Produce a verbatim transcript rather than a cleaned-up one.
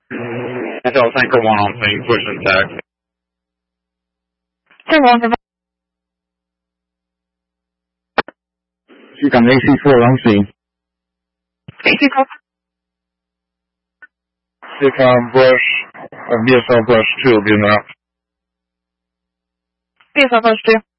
Hotel Tanker one on plane, push and tag. Tango one, She come A C four on scene. A C four. Take on brush, uh, B S L brush two will be in route. B S L brush two.